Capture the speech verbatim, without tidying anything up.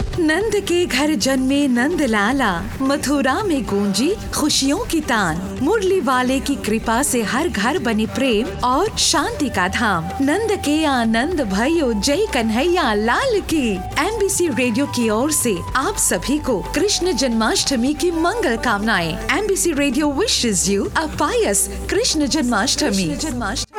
नंद के घर जन्मे नंद लाला, मथुरा में गूंजी खुशियों की तान। मुरली वाले की कृपा से हर घर बने प्रेम और शांति का धाम। नंद के आनंद भयो, जय कन्हैया लाल की। एमबीसी रेडियो की ओर से आप सभी को कृष्ण जन्माष्टमी की मंगल कामनाएं। MBC radio wishes you a Payas Krishna Janmashtami.